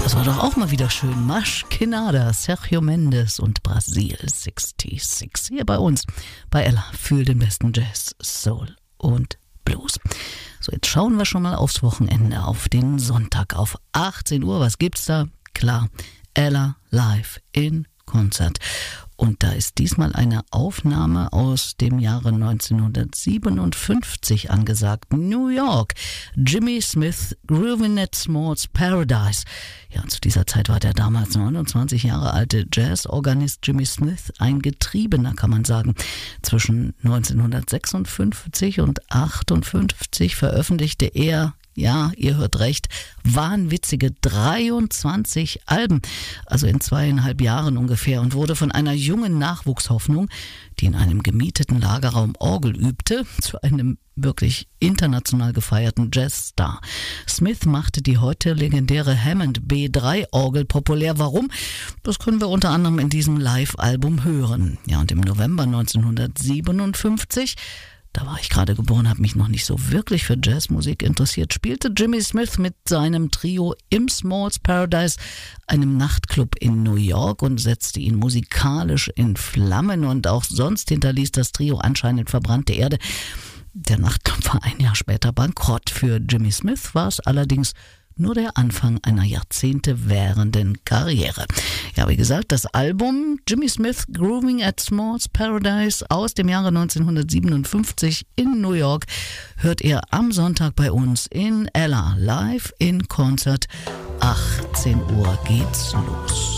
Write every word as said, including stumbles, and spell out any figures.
Das war doch auch mal wieder schön. Mash Kinada, Sergio Mendes und Brasil sechsundsechzig. Hier bei uns, bei Ella, für den besten Jazz, Soul und Blues. So, jetzt schauen wir schon mal aufs Wochenende, auf den Sonntag, auf achtzehn Uhr. Was gibt's da? Klar, Ella live in Konzert. Und da ist diesmal eine Aufnahme aus dem Jahre neunzehnhundertsiebenundfünfzig angesagt. New York, Jimmy Smith, Groovin' at Small's Paradise. Ja, zu dieser Zeit war der damals neunundzwanzig Jahre alte Jazzorganist Jimmy Smith ein Getriebener, kann man sagen. Zwischen neunzehnhundertsechsundfünfzig und achtundfünfzig veröffentlichte er, ja, ihr hört recht, wahnwitzige dreiundzwanzig Alben, also in zweieinhalb Jahren ungefähr, und wurde von einer jungen Nachwuchshoffnung, die in einem gemieteten Lagerraum Orgel übte, zu einem wirklich international gefeierten Jazzstar. Smith machte die heute legendäre Hammond B drei Orgel populär. Warum? Das können wir unter anderem in diesem Live-Album hören. Ja, und im November neunzehnhundertsiebenundfünfzig, da war ich gerade geboren, habe mich noch nicht so wirklich für Jazzmusik interessiert, spielte Jimmy Smith mit seinem Trio im Small's Paradise, einem Nachtclub in New York, und setzte ihn musikalisch in Flammen, und auch sonst hinterließ das Trio anscheinend verbrannte Erde. Der Nachtclub war ein Jahr später bankrott. Für Jimmy Smith war es allerdings nur der Anfang einer Jahrzehnte währenden Karriere. Ja, wie gesagt, das Album Jimmy Smith Groovin' at Small's Paradise aus dem Jahre neunzehnhundertsiebenundfünfzig in New York hört ihr am Sonntag bei uns in Ella live in Konzert. achtzehn Uhr geht's los.